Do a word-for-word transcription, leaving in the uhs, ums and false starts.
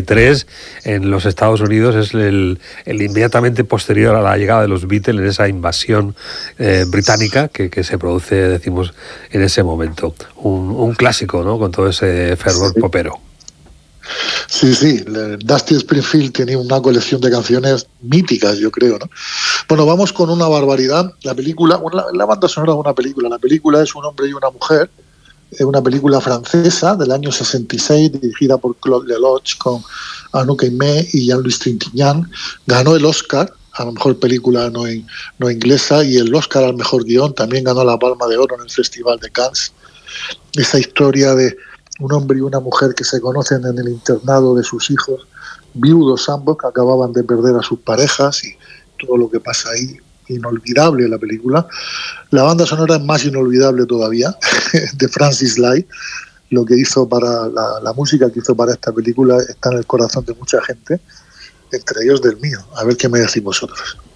tres en los Estados Unidos es el, el inmediatamente posterior a la llegada de los Beatles, en esa invasión eh, británica que, que se produce, decimos, en ese momento. Un, un clásico, ¿no?, con todo ese fervor Sí. popero. Sí, sí, Dusty Springfield tiene una colección de canciones míticas, yo creo, ¿no? Bueno, vamos con una barbaridad. La película, una, la banda sonora de una película. La película es Un hombre y una mujer. Es una película francesa del año sesenta y seis, dirigida por Claude Lelouch, con Anouk Aimée y Jean-Louis Trintignant. Ganó el Oscar a la mejor película no, no inglesa y el Oscar al mejor guión. También ganó la Palma de Oro en el Festival de Cannes. Esa historia de un hombre y una mujer que se conocen en el internado de sus hijos, viudos ambos, que acababan de perder a sus parejas, y todo lo que pasa ahí, inolvidable la película. La banda sonora es más inolvidable todavía, de Francis Lai. Lo que hizo para la, la música que hizo para esta película está en el corazón de mucha gente, entre ellos del mío. A ver qué me decís vosotros.